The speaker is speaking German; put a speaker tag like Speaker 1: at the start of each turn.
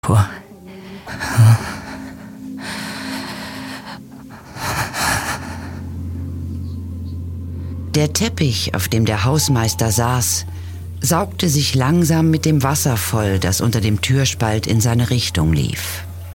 Speaker 1: Puh. Der Teppich, auf dem der Hausmeister saß, saugte sich langsam mit dem Wasser voll, das unter dem Türspalt in seine Richtung lief.